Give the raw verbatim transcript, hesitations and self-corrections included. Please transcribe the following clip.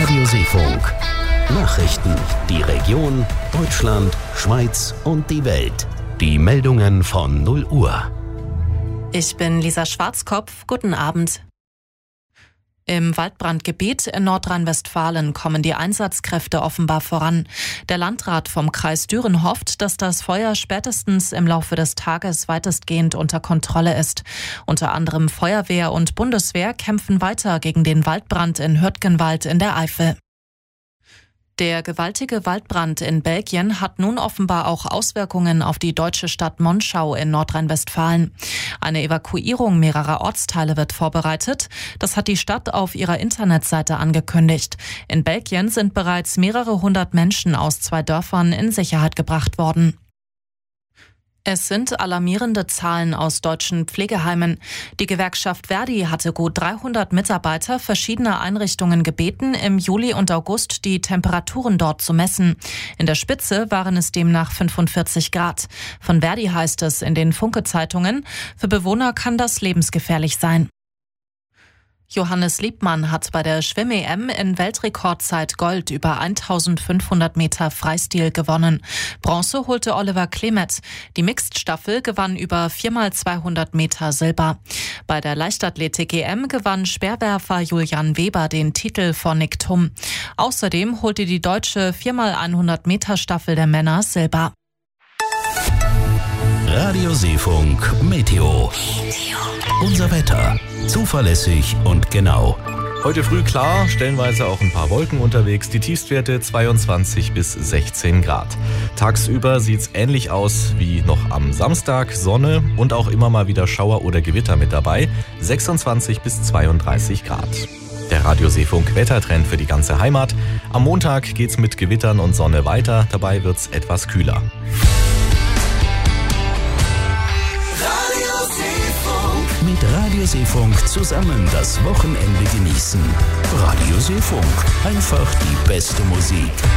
Radio Seefunk. Nachrichten, die Region, Deutschland, Schweiz und die Welt. Die Meldungen von null Uhr. Ich bin Lisa Schwarzkopf. Guten Abend. Im Waldbrandgebiet in Nordrhein-Westfalen kommen die Einsatzkräfte offenbar voran. Der Landrat vom Kreis Düren hofft, dass das Feuer spätestens im Laufe des Tages weitestgehend unter Kontrolle ist. Unter anderem Feuerwehr und Bundeswehr kämpfen weiter gegen den Waldbrand in Hürtgenwald in der Eifel. Der gewaltige Waldbrand in Belgien hat nun offenbar auch Auswirkungen auf die deutsche Stadt Monschau in Nordrhein-Westfalen. Eine Evakuierung mehrerer Ortsteile wird vorbereitet. Das hat die Stadt auf ihrer Internetseite angekündigt. In Belgien sind bereits mehrere hundert Menschen aus zwei Dörfern in Sicherheit gebracht worden. Es sind alarmierende Zahlen aus deutschen Pflegeheimen. Die Gewerkschaft Verdi hatte gut dreihundert Mitarbeiter verschiedener Einrichtungen gebeten, im Juli und August die Temperaturen dort zu messen. In der Spitze waren es demnach fünfundvierzig Grad. Von Verdi heißt es in den Funke-Zeitungen, für Bewohner kann das lebensgefährlich sein. Johannes Liebmann hat bei der Schwimm-E M in Weltrekordzeit Gold über eintausendfünfhundert Meter Freistil gewonnen. Bronze holte Oliver Klemet. Die Mixed-Staffel gewann über vier mal zweihundert Meter Silber. Bei der Leichtathletik-E M gewann Speerwerfer Julian Weber den Titel vor Nick Thum. Außerdem holte die deutsche vier mal hundert Meter Staffel der Männer Silber. Radio Seefunk Meteo. Unser Wetter. Zuverlässig und genau. Heute früh klar, stellenweise auch ein paar Wolken unterwegs. Die Tiefstwerte zweiundzwanzig bis sechzehn Grad. Tagsüber sieht's ähnlich aus wie noch am Samstag. Sonne und auch immer mal wieder Schauer oder Gewitter mit dabei. sechsundzwanzig bis zweiunddreißig Grad. Der Radio Seefunk Wettertrend für die ganze Heimat. Am Montag geht's mit Gewittern und Sonne weiter. Dabei wird's etwas kühler. Mit Radio Seefunk zusammen das Wochenende genießen. Radio Seefunk. Einfach die beste Musik.